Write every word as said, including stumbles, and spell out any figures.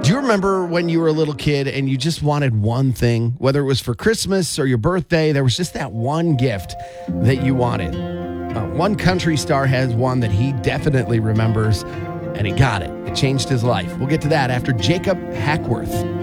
Do you remember when you were a little kid and you just wanted one thing, whether it was for Christmas or your birthday? There was just that one gift that you wanted. Uh, one country star has one that he definitely remembers, and he got it. It changed his life. We'll get to that after Jacob Hackworth.